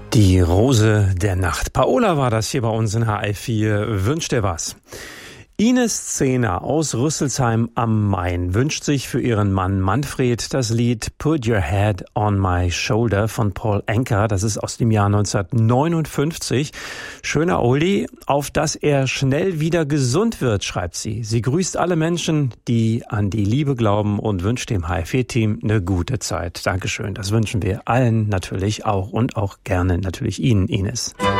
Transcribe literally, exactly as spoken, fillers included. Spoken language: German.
Die Rose der Nacht. Paola war das hier bei uns in H I vier. Wünscht dir was? Ines Zehner aus Rüsselsheim am Main wünscht sich für ihren Mann Manfred das Lied Put Your Head on My Shoulder von Paul Anka. Das ist aus dem Jahr neunzehnhundertneunundfünfzig. Schöner Oldie, auf dass er schnell wieder gesund wird, schreibt sie. Sie grüßt alle Menschen, die an die Liebe glauben und wünscht dem H I vier-Team eine gute Zeit. Dankeschön, das wünschen wir allen natürlich auch und auch gerne natürlich Ihnen, Ines.